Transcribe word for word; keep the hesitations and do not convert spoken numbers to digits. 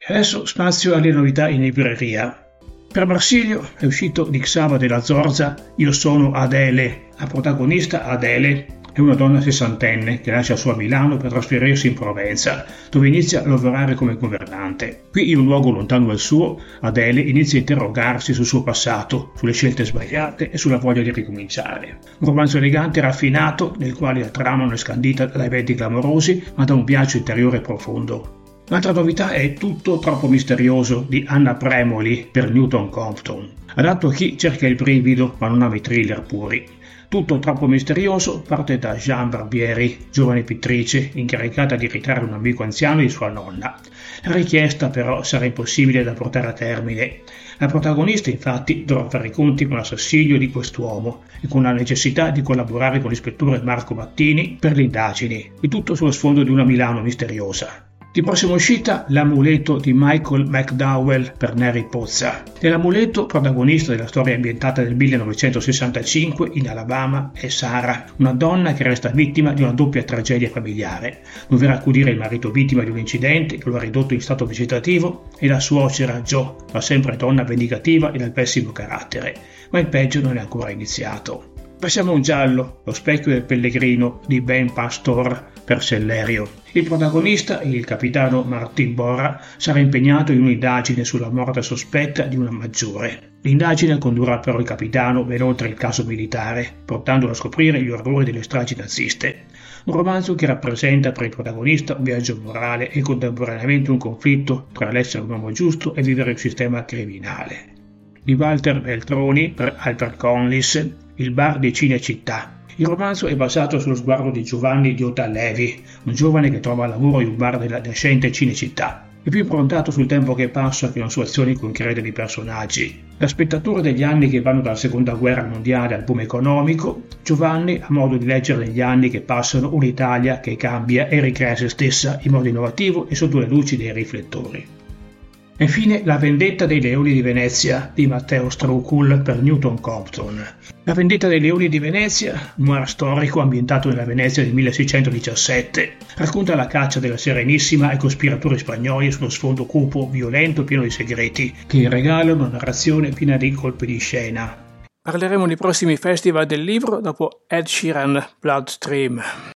Adesso spazio alle novità in libreria. Per Marsilio è uscito di Xaver della Zorza Io sono Adele. La protagonista Adele è una donna sessantenne che lascia sua Milano per trasferirsi in Provenza, dove inizia a lavorare come governante. Qui, in un luogo lontano dal suo, Adele inizia a interrogarsi sul suo passato, sulle scelte sbagliate e sulla voglia di ricominciare. Un romanzo elegante e raffinato, nel quale la trama non è scandita da eventi clamorosi, ma da un viaggio interiore profondo. L'altra novità è Tutto troppo misterioso di Anna Premoli per Newton Compton, adatto a chi cerca il brivido ma non ama i thriller puri. Tutto troppo misterioso parte da Jeanne Barbieri, giovane pittrice incaricata di ritrarre un amico anziano di sua nonna. La richiesta però sarà impossibile da portare a termine. La protagonista infatti dovrà fare i conti con l'assassinio di quest'uomo e con la necessità di collaborare con l'ispettore Marco Mattini per le indagini, il tutto sullo sfondo di una Milano misteriosa. Di prossima uscita L'amuleto di Michael McDowell per Neri Pozza. Nell'amuleto, protagonista della storia ambientata nel millenovecentosessantacinque in Alabama, è Sara, una donna che resta vittima di una doppia tragedia familiare. Dovrà accudire il marito vittima di un incidente che lo ha ridotto in stato vegetativo e la suocera Jo, la sempre donna vendicativa e dal pessimo carattere, ma il peggio non è ancora iniziato. Passiamo a un giallo, Lo specchio del pellegrino di Ben Pastor per Sellerio. Il protagonista, il capitano Martin Borra, sarà impegnato in un'indagine sulla morte sospetta di una maggiore. L'indagine condurrà però il capitano ben oltre il caso militare, portandolo a scoprire gli orrori delle stragi naziste. Un romanzo che rappresenta per il protagonista un viaggio morale e contemporaneamente un conflitto tra l'essere un uomo giusto e vivere il sistema criminale. Di Walter Veltroni per HarperCollins, Il bar di Cinecittà. Il romanzo è basato sullo sguardo di Giovanni Diotta Levi, un giovane che trova lavoro in un bar della nascente Cinecittà. È più improntato sul tempo che passa che non su azioni concrete di personaggi. Da spettatore degli anni che vanno dalla seconda guerra mondiale al boom economico, Giovanni ha modo di leggere negli anni che passano un'Italia che cambia e ricrea se stessa in modo innovativo e sotto le luci dei riflettori. E infine La vendetta dei leoni di Venezia di Matteo Straucul per Newton Compton. La vendetta dei leoni di Venezia, noir storico ambientato nella Venezia del milleseicentodiciassette, racconta la caccia della Serenissima ai cospiratori spagnoli sullo sfondo cupo, violento e pieno di segreti, che regalano una narrazione piena di colpi di scena. Parleremo nei prossimi festival del libro dopo Ed Sheeran, Bloodstream.